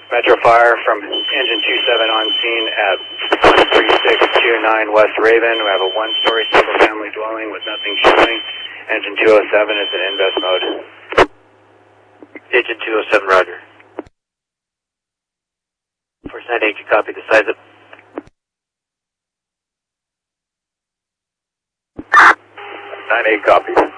Metro Fire from engine 27 on scene at 13629 West Raven. We have a one-story single-family dwelling with nothing showing. Engine 207 is in invest mode. Engine 207, roger. First 98, you copy the size of... 98 copies.